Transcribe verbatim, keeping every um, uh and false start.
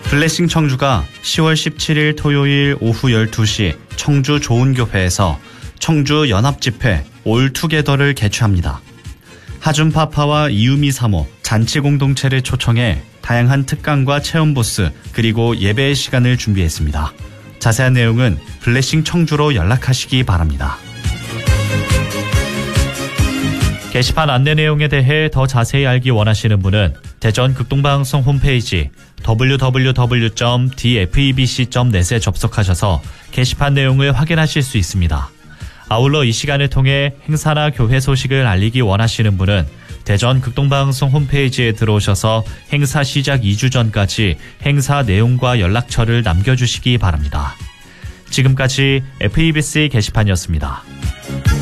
블레싱 청주가 시월 십칠일 토요일 오후 열두 시 청주 좋은교회에서 청주 연합집회 올투게더를 개최합니다. 하준파파와 이유미 사모, 잔치 공동체를 초청해 다양한 특강과 체험 부스 그리고 예배의 시간을 준비했습니다. 자세한 내용은 블레싱 청주로 연락하시기 바랍니다. 게시판 안내 내용에 대해 더 자세히 알기 원하시는 분은 대전 극동방송 홈페이지 더블유 더블유 더블유 점 디에프이비씨 점 넷에 접속하셔서 게시판 내용을 확인하실 수 있습니다. 아울러 이 시간을 통해 행사나 교회 소식을 알리기 원하시는 분은 대전 극동방송 홈페이지에 들어오셔서 행사 시작 이 주 전까지 행사 내용과 연락처를 남겨주시기 바랍니다. 지금까지 에프이비씨 게시판이었습니다.